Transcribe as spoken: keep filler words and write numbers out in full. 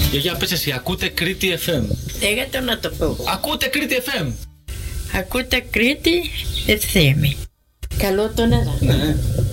Γιαγιά, πες εσύ, ακούτε Κρήτη εφ εμ. Έγατε να το πω. Ακούτε Κρήτη εφ εμ. Ακούτε Κρήτη εφ εμ. Καλό τον έδα. Ναι.